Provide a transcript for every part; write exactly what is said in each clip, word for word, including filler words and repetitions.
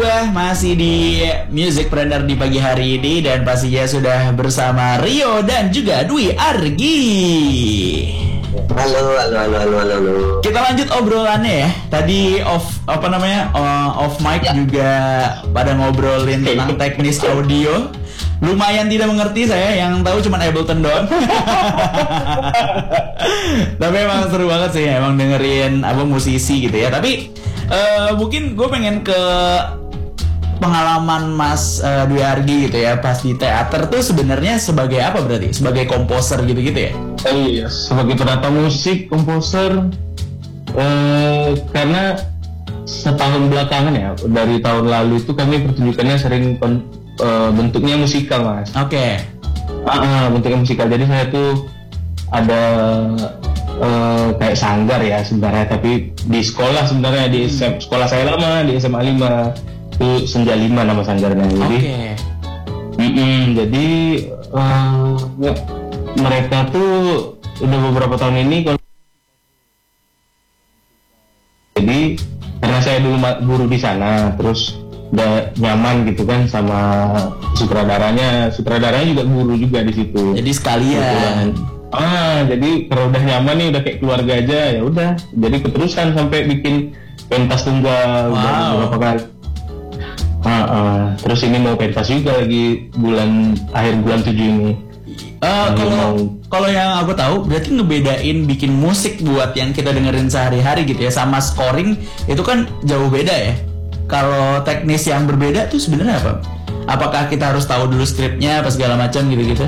Alhamdulillah masih di Music Planner di pagi hari ini. Dan pastinya sudah bersama Rio dan juga Dwi Argi. Halo, halo, halo, halo, halo. Kita lanjut obrolannya ya. Tadi off apa namanya uh, off mic ya. Juga pada ngobrolin tentang teknis audio. Lumayan tidak mengerti saya, yang tahu cuma Ableton doang. Tapi emang seru banget sih, emang dengerin apa musisi gitu ya. Tapi uh, mungkin gue pengen ke pengalaman Mas uh, Dwi Argi gitu ya, pas di teater tuh sebenarnya sebagai apa berarti? Sebagai komposer gitu-gitu ya? Oh iya, sebagai penata musik, komposer. Uh, karena setahun belakangan ya, dari tahun lalu itu kami pertunjukannya sering pen, uh, bentuknya musikal, Mas. Oke. Okay. Ah, uh, bentuknya musikal. Jadi saya tuh ada uh, kayak sanggar ya sebenarnya, tapi di sekolah sebenarnya di hmm. sekolah saya lama di S M A lima itu Senja lima nama sanggarnya. Jadi, okay. jadi uh, ya, mereka tuh udah beberapa tahun ini. Jadi karena saya dulu guru di sana, terus udah nyaman gitu kan sama sutradaranya. Sutradaranya juga guru juga di situ. Jadi sekalian. Ah, jadi kalau udah nyaman nih, udah kayak keluarga aja, ya udah. Jadi keterusan sampai bikin pentas tunggal. Wow. Udah beberapa kali. Ah, ah. Terus ini mau pentas juga lagi bulan akhir bulan tujuh ini. Uh, kalau kalau yang aku tahu berarti ngebedain bikin musik buat yang kita dengerin sehari-hari gitu ya sama scoring itu kan jauh beda ya. Kalau teknis yang berbeda tuh sebenarnya apa? Apakah kita harus tahu dulu skripnya apa segala macam gitu-gitu?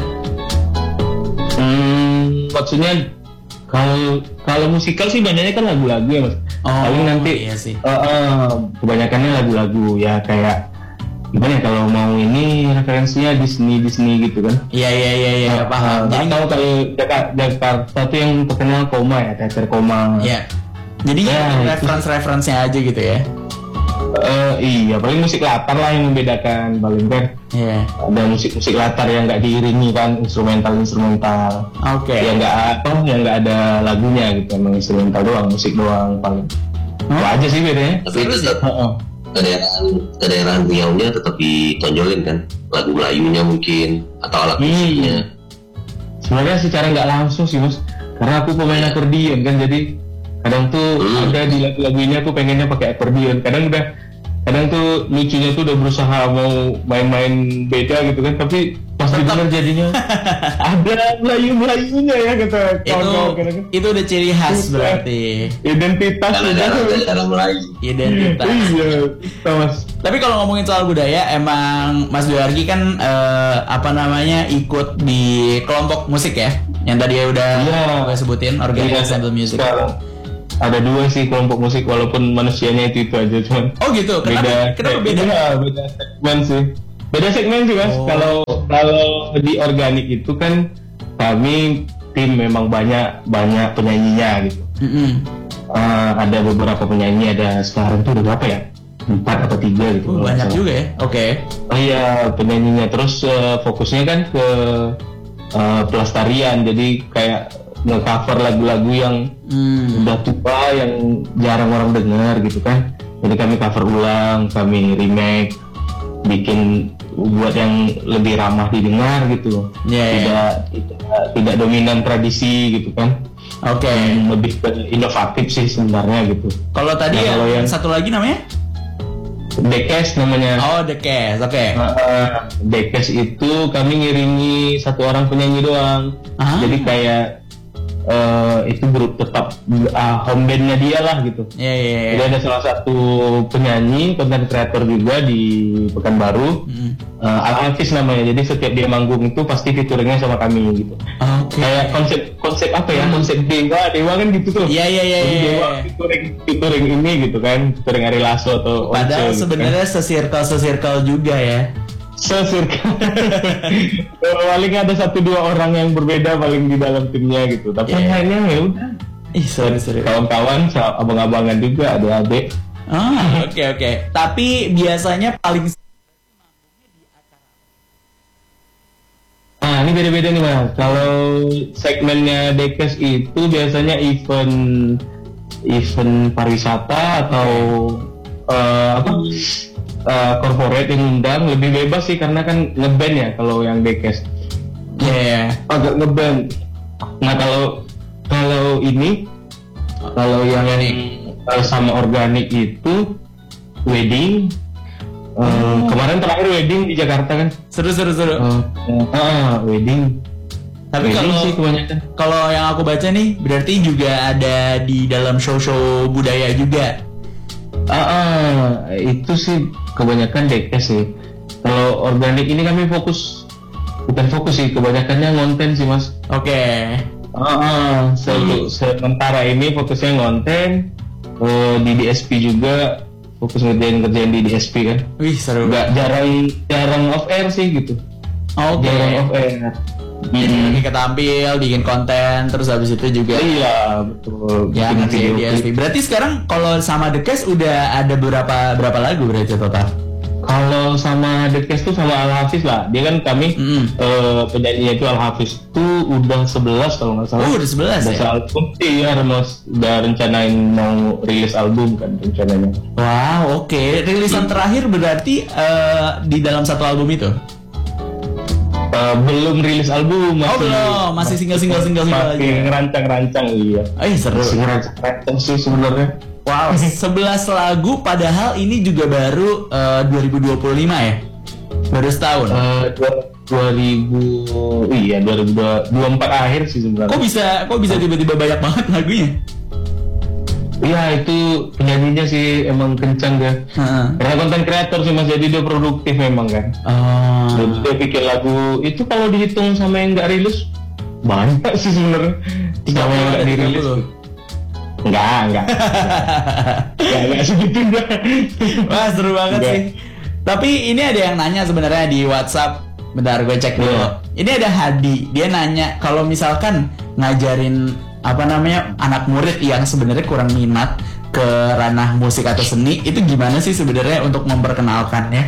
Hmm, maksudnya kalau kalau musikal sih banyaknya kan lagu-lagu ya, Mas. Oh, paling nanti iya sih. Uh, uh, kebanyakannya lagu-lagu ya, kayak gimana ya, kalau mau ini referensinya Disney Disney gitu kan. Iya iya iya iya uh, paham. Jadi tahu kalau Jakarta, Jakarta tuh yang terkenal Koma ya, teater Koma. Iya. Jadi ya, reference-referensinya aja gitu ya. Uh, iya, paling musik latar lah yang membedakan paling kan. Iya. Ada musik-musik latar yang nggak diiringi kan, instrumental-instrumental. Oke. Okay. Yang nggak apa, yang nggak ada lagunya gitu, emang instrumental doang, musik doang paling. Itu oh. aja sih bedanya. Tapi tetap uh-uh. kedaerahan kedaerahan Riau-nya tetap ditonjolin kan, lagu Melayunya mungkin atau alat hmm. musiknya. Sebenarnya secara nggak langsung sih, Mas, karena aku pemain akordion kan, jadi kadang tuh hmm. ada di lagu-lagunya aku pengennya pakai akordion, kadang udah kadang tuh lucunya tuh udah berusaha mau main-main beda gitu kan, tapi pas didengar jadinya ada Melayu-Melayunya ya kata kawan-kawan. Itu, itu udah ciri khas berarti. Identitas udah cara Melayu. Identitas. Iya, Mas. Tapi kalau ngomongin soal budaya, emang Mas Dwi Argi kan eh, apa namanya ikut di kelompok musik ya, yang tadi ya udah ya, gue sebutin, Organic ya, Ensemble Music. Sekarang ada dua sih kelompok musik, walaupun manusianya itu itu aja, cuman oh gitu. Kenapa beda, kenapa beda? Ya, beda segmen sih. Beda segmen sih, Mas. Kalau oh. kalau di organik itu kan kami tim memang banyak banyak penyanyinya gitu. Mm-hmm. Uh, ada beberapa penyanyi, ada sekarang tuh udah berapa ya? Empat atau tiga gitu. Oh, banyak juga ya. Oke. Okay. Oh iya, penyanyinya. Terus uh, fokusnya kan ke uh, pelestarian. Jadi kayak nge-cover lagu-lagu yang hmm. udah tua, yang jarang orang dengar gitu kan. Jadi kami cover ulang, kami remake, bikin buat yang lebih ramah didengar gitu. Yeah, tidak, yeah. tidak tidak dominan tradisi gitu kan. Oke. Okay. Lebih inovatif sih sebenarnya gitu. Kalau tadi nah, ya, kalau yang satu lagi namanya? Dekes namanya. Oh, Dekes, oke. Okay. Uh, Dekes itu kami ngiringi satu orang penyanyi doang. Aha. Jadi kayak Uh, itu grup tetap uh, home bandnya dia lah gitu. Yeah, yeah, yeah. Jadi ada salah satu penyanyi, content creator juga di Pekanbaru, mm. uh, Al-Hafiz namanya. Jadi setiap dia manggung itu pasti featuringnya sama kami gitu. Okay. Kayak konsep konsep apa ya? Mm. Konsep dewa, dewa kan gitu tuh. Iya iya iya. Dewa featuring featuring ini gitu kan, featuring Ari Lasso atau padahal gitu sebenarnya kan. Sesirkel sesirkel juga ya. Sesirkel. Paling ada satu dua orang yang berbeda paling di dalam timnya gitu. Tapi yeah. akhirnya ya udah. Ih, sorry sorry. Kawan-kawan, abang-abangan juga, adik-adik. Ah, oke okay, oke. Okay. Tapi biasanya paling Nah, ini beda-beda nih, Mas. Kalau segmennya Dekes itu biasanya event event pariwisata atau uh, apa? uh, corporate yang undang lebih bebas sih karena kan ngeband ya kalau yang Dekes. Iya. Yeah. Agak ngeband. Nah kalau kalau ini kalau yang uh, sama organik itu wedding. Uh, oh. Kemarin terakhir wedding di Jakarta kan. Seru seru seru. Uh, uh, uh, wedding. Tapi kalau sih kebanyakan. Kalau yang aku baca nih berarti juga ada di dalam show-show budaya juga. Ah, uh, uh, itu sih kebanyakan Dekes sih. Kalau organik ini kami fokus bukan fokus sih, kebanyakannya ngonten sih mas. Oke. Okay. Ah, uh, uh, sementara ini fokusnya ngonten. Uh, di D S P juga fokus ngerjain ngerjain di D S P kan. Wih seru. Gak jarang jarang off air sih gitu. Oke. Okay. Jarang off air. Jadi hmm. kita tampil, bikin konten, terus habis itu juga iya betul. Ya ngerjain D S P. Berarti sekarang kalau sama The Case udah ada berapa berapa lagu berarti total? Kalau sama The Case tuh sama Al Hafiz lah. Dia kan kami mm. uh, penyanyinya itu Al Hafiz tuh udah sebelas kalau nggak salah. Oh udah sebelas ya? Udah album iya, mas udah rencanain mau rilis album kan rencananya. Wow oke. Okay. Rilisan hmm. terakhir berarti uh, di dalam satu album itu? Uh, belum rilis album masih, oh belum masih single single single single masih aja ngerancang-rancang iya. Eh seru. Masih ngerancang-rancang sih sebenarnya. Wow, sebelas lagu padahal ini juga baru uh, dua ribu dua puluh lima ya? Baru setahun. Uh, dua ribu iya dua ribu dua puluh empat akhir sih sebenarnya. Kok bisa kok bisa tiba-tiba banyak banget lagunya? Iya itu penyanyinya sih emang kencang deh. Uh-huh. Karena konten kreator sih mas, jadi dia produktif memang kan. Oh. Jadi dia bikin lagu itu kalau dihitung sama yang nggak rilis banyak sih sebenarnya. Sama yang nggak dirilis. Enggak, enggak. Enggak, enggak segitu enggak. Wah seru banget enggak. Sih. Tapi ini ada yang nanya sebenarnya di WhatsApp. Bentar gue cek dulu. Yeah. Ini ada Hadi. Dia nanya kalau misalkan ngajarin apa namanya anak murid yang sebenarnya kurang minat ke ranah musik atau seni itu gimana sih sebenarnya untuk memperkenalkannya?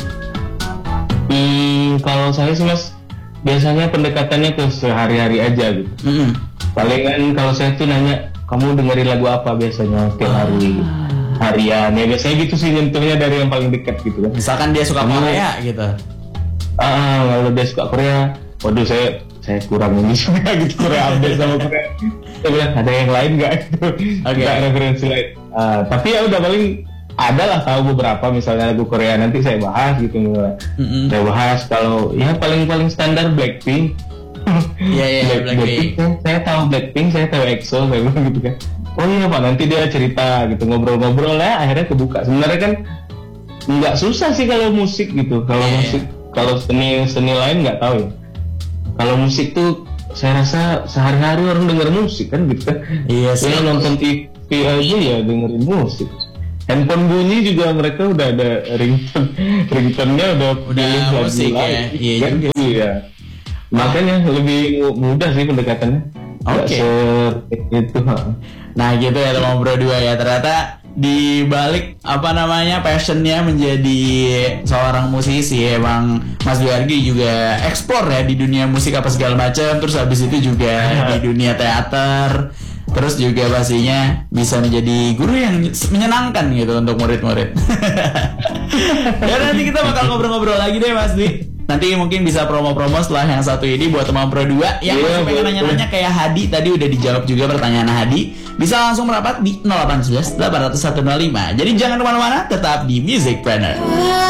Hmm, kalau saya sih mas biasanya pendekatannya ke sehari-hari aja gitu. Mm-hmm. Palingan kalau saya tuh nanya kamu dengerin lagu apa biasanya tiap hari ah. harian ya biasanya gitu sih nyentuhnya dari yang paling dekat gitu kan. Misalkan dia suka kamu, Korea gitu. Ah kalau dia suka Korea, waduh saya saya kurang ini juga gitu Korea update sama Korea. Saya bilang ada yang lain nggak gitu, okay. Nggak referensi lain. Uh, tapi ya udah paling ada lah tahu beberapa misalnya lagu Korea nanti saya bahas gitu. Mm-hmm. Saya bahas kalau ya paling paling standar Blackpink. Iya iya Black, Blackpink. Blackpink. Saya, saya tahu Blackpink, saya tahu EXO, saya bilang gitu kan. Oh iya pak nanti dia cerita gitu ngobrol-ngobrol ya akhirnya kebuka. Sebenarnya kan nggak susah sih kalau musik gitu. Kalau yeah. musik kalau seni seni lain nggak tahu ya. Kalau musik tuh saya rasa sehari-hari orang denger musik kan gitu kan. Iya sih. Ya, nonton T V aja ya dengerin musik. Handphone bunyi juga mereka udah ada ringtone, ringtone-nya udah udah musik ya. Iya kan? juga. Iya. Makanya lebih mudah sih pendekatannya. Oke. Okay. Itu. Nah gitu ya teman bro dua ya ternyata di balik apa namanya passionnya menjadi seorang musisi emang Mas Duargi juga explore ya di dunia musik apa segala macam terus habis itu juga di dunia teater terus juga pastinya bisa menjadi guru yang menyenangkan gitu untuk murid-murid. Dan nanti kita bakal ngobrol-ngobrol lagi deh Mas Dwi. Nanti mungkin bisa promo-promo setelah yang satu ini buat teman pro dua yang yeah, masih pengen nanya-nanya kayak Hadi tadi udah dijawab juga pertanyaan Hadi bisa langsung merapat di nol delapan satu satu delapan nol satu nol lima. Jadi jangan kemana-mana tetap di Music Planner.